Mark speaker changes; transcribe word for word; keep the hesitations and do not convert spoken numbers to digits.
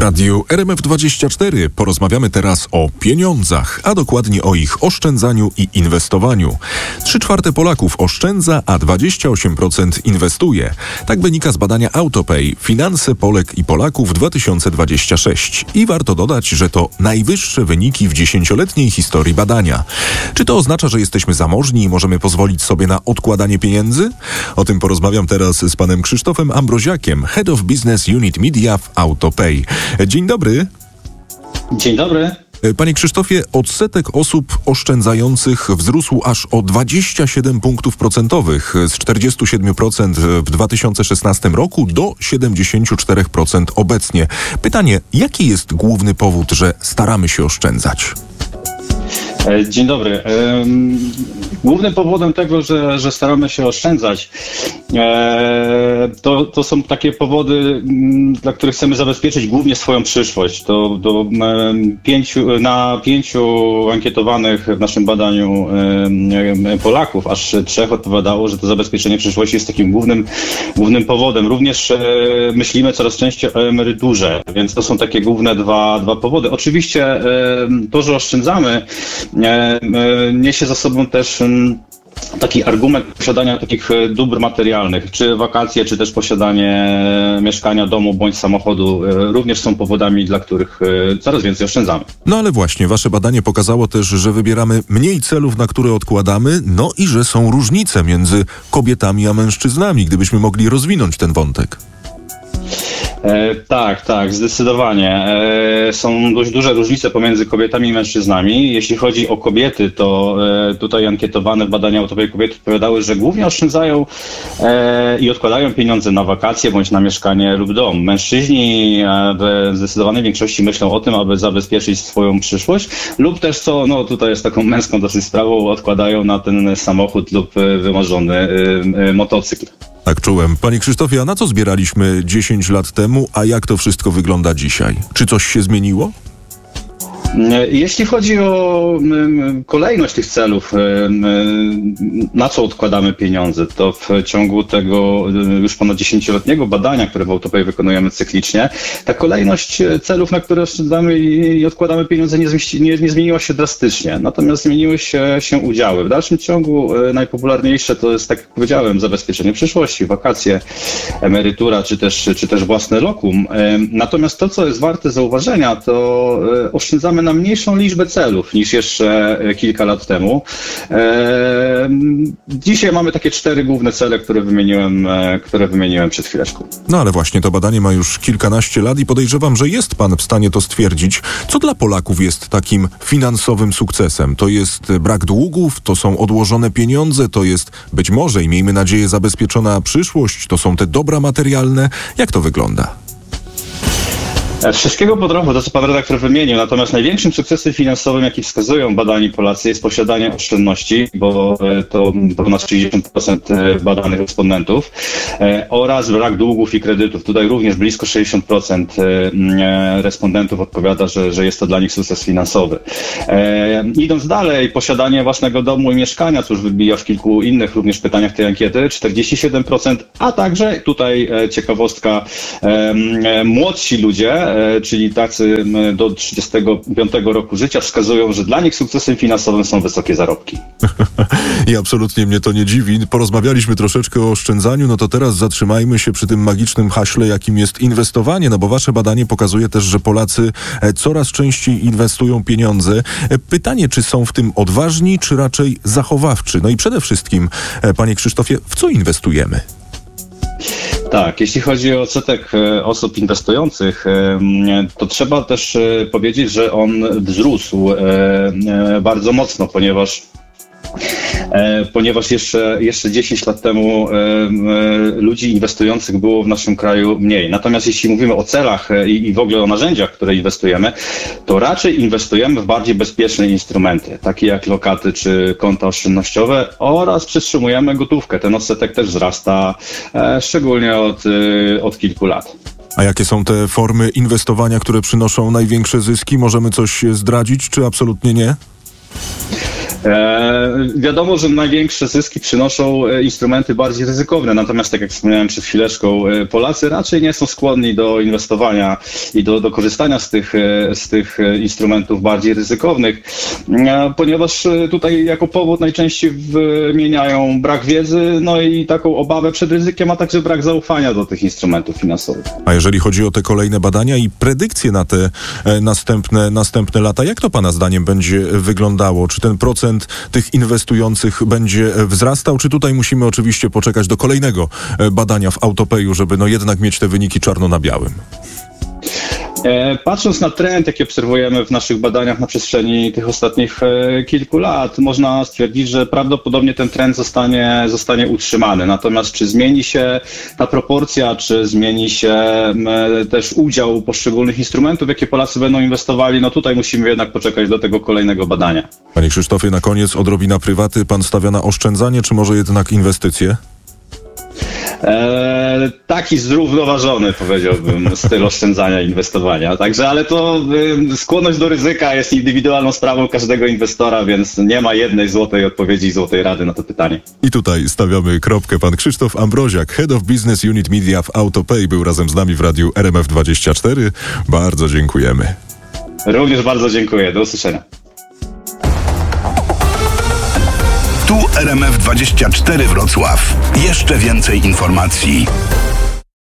Speaker 1: radiu R M F dwadzieścia cztery porozmawiamy teraz o pieniądzach, a dokładnie o ich oszczędzaniu i inwestowaniu. Trzy czwarte Polaków oszczędza, a dwadzieścia osiem procent inwestuje. Tak wynika z badania Autopay Finanse Polek i Polaków dwa tysiące dwadzieścia sześć. I warto dodać, że to najwyższe wyniki w dziesięcioletniej historii badania. Czy to oznacza, że jesteśmy zamożni i możemy pozwolić sobie na odkładanie pieniędzy? O tym porozmawiam teraz z panem Krzysztofem Ambroziakiem, Head of Business Unit Media w Autopay. Dzień dobry.
Speaker 2: Dzień dobry.
Speaker 1: Panie Krzysztofie, odsetek osób oszczędzających wzrósł aż o dwadzieścia siedem punktów procentowych z czterdzieści siedem procent w dwa tysiące szesnastym roku do siedemdziesiąt cztery procent obecnie. Pytanie, jaki jest główny powód, że staramy się oszczędzać?
Speaker 2: Dzień dobry. Głównym powodem tego, że, że staramy się oszczędzać, to, to są takie powody, dla których chcemy zabezpieczyć głównie swoją przyszłość. To do pięciu, na pięciu ankietowanych w naszym badaniu Polaków, aż trzech odpowiadało, że to zabezpieczenie przyszłości jest takim głównym, głównym powodem. Również myślimy coraz częściej o emeryturze, więc to są takie główne dwa, dwa powody. Oczywiście to, że oszczędzamy, niesie za sobą też taki argument posiadania takich dóbr materialnych, czy wakacje, czy też posiadanie mieszkania, domu bądź samochodu również są powodami, dla których coraz więcej oszczędzamy.
Speaker 1: No ale właśnie, wasze badanie pokazało też, że wybieramy mniej celów, na które odkładamy, no i że są różnice między kobietami a mężczyznami, gdybyśmy mogli rozwinąć ten wątek.
Speaker 2: E, tak, tak, zdecydowanie. E, są dość duże różnice pomiędzy kobietami i mężczyznami. Jeśli chodzi o kobiety, to e, tutaj ankietowane w badaniu Autopay kobiety odpowiadały, że głównie oszczędzają e, i odkładają pieniądze na wakacje bądź na mieszkanie lub dom. Mężczyźni e, w zdecydowanej większości myślą o tym, aby zabezpieczyć swoją przyszłość lub też, co no tutaj jest taką męską dosyć sprawą, odkładają na ten samochód lub wymarzony e, e, motocykl.
Speaker 1: Tak czułem. Panie Krzysztofie, a na co zbieraliśmy dziesięć lat temu, a jak to wszystko wygląda dzisiaj? Czy coś się zmieniło?
Speaker 2: Jeśli chodzi o kolejność tych celów, na co odkładamy pieniądze, to w ciągu tego już ponad dziesięcioletniego badania, które w Autopay wykonujemy cyklicznie, ta kolejność celów, na które oszczędzamy i odkładamy pieniądze, nie, zmieści, nie, nie zmieniła się drastycznie. Natomiast zmieniły się, się udziały. W dalszym ciągu najpopularniejsze to jest, tak jak powiedziałem, zabezpieczenie przyszłości, wakacje, emerytura, czy też, czy też własne lokum. Natomiast to, co jest warte zauważenia, to oszczędzamy na mniejszą liczbę celów niż jeszcze kilka lat temu. Dzisiaj mamy takie cztery główne cele, które wymieniłem, które wymieniłem przed chwileczką.
Speaker 1: No ale właśnie to badanie ma już kilkanaście lat i podejrzewam, że jest pan w stanie to stwierdzić. Co dla Polaków jest takim finansowym sukcesem? To jest brak długów, to są odłożone pieniądze, to jest być może i miejmy nadzieję zabezpieczona przyszłość, to są te dobra materialne. Jak to wygląda?
Speaker 2: Wszystkiego po trochu, to co pan redaktor wymienił, natomiast największym sukcesem finansowym, jaki wskazują badani Polacy, jest posiadanie oszczędności, bo to ponad sześćdziesiąt procent badanych respondentów, oraz brak długów i kredytów. Tutaj również blisko sześćdziesiąt procent respondentów odpowiada, że, że jest to dla nich sukces finansowy. Idąc dalej, posiadanie własnego domu i mieszkania, co już wybija w kilku innych również pytaniach tej ankiety, czterdzieści siedem procent, a także tutaj ciekawostka, młodsi ludzie, czyli tacy do trzydziestego piątego roku życia, wskazują, że dla nich sukcesem finansowym są wysokie zarobki.
Speaker 1: I absolutnie mnie to nie dziwi. Porozmawialiśmy troszeczkę o oszczędzaniu, no to teraz zatrzymajmy się przy tym magicznym haśle, jakim jest inwestowanie, no bo wasze badanie pokazuje też, że Polacy coraz częściej inwestują pieniądze. Pytanie, czy są w tym odważni, czy raczej zachowawczy? No i przede wszystkim, panie Krzysztofie, w co inwestujemy?
Speaker 2: Tak, jeśli chodzi o odsetek osób inwestujących, to trzeba też powiedzieć, że on wzrósł bardzo mocno, ponieważ ponieważ jeszcze, jeszcze dziesięć lat temu ludzi inwestujących było w naszym kraju mniej. Natomiast jeśli mówimy o celach i, i w ogóle o narzędziach, w które inwestujemy, to raczej inwestujemy w bardziej bezpieczne instrumenty, takie jak lokaty czy konta oszczędnościowe, oraz przytrzymujemy gotówkę. Ten odsetek też wzrasta, szczególnie od, od kilku lat.
Speaker 1: A jakie są te formy inwestowania, które przynoszą największe zyski? Możemy coś zdradzić, czy absolutnie nie?
Speaker 2: E, wiadomo, że największe zyski przynoszą instrumenty bardziej ryzykowne, natomiast tak jak wspomniałem przed chwileczką, Polacy raczej nie są skłonni do inwestowania i do, do korzystania z tych, z tych instrumentów bardziej ryzykownych, ponieważ tutaj jako powód najczęściej wymieniają brak wiedzy, no i taką obawę przed ryzykiem, a także brak zaufania do tych instrumentów finansowych.
Speaker 1: A jeżeli chodzi o te kolejne badania i predykcje na te e, następne, następne lata, jak to Pana zdaniem będzie wyglądało? Czy ten procent tych inwestujących będzie wzrastał, czy tutaj musimy oczywiście poczekać do kolejnego e, badania w Autopayu, żeby no jednak mieć te wyniki czarno na białym?
Speaker 2: Patrząc na trend, jaki obserwujemy w naszych badaniach na przestrzeni tych ostatnich kilku lat, można stwierdzić, że prawdopodobnie ten trend zostanie, zostanie utrzymany. Natomiast czy zmieni się ta proporcja, czy zmieni się też udział poszczególnych instrumentów, w jakie Polacy będą inwestowali, no tutaj musimy jednak poczekać do tego kolejnego badania.
Speaker 1: Panie Krzysztofie, na koniec odrobina prywaty. Pan stawia na oszczędzanie, czy może jednak inwestycje?
Speaker 2: E, taki zrównoważony, powiedziałbym, styl oszczędzania i inwestowania. Także, ale to y, skłonność do ryzyka jest indywidualną sprawą każdego inwestora, więc nie ma jednej złotej odpowiedzi i złotej rady na to pytanie.
Speaker 1: I tutaj stawiamy kropkę. Pan Krzysztof Ambroziak, Head of Business Unit Media w Autopay, był razem z nami w radiu R M F dwadzieścia cztery. Bardzo dziękujemy.
Speaker 2: Również bardzo dziękuję. Do usłyszenia.
Speaker 3: Tu R M F dwadzieścia cztery Wrocław. Jeszcze więcej informacji.